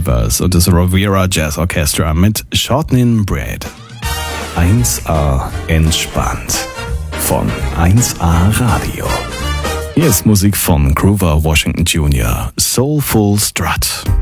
Shivers und das Riviera Jazz Orchestra mit Shortening Bread. 1A entspannt von 1A Radio. Hier ist Musik von Grover Washington Jr. Soulful Strut.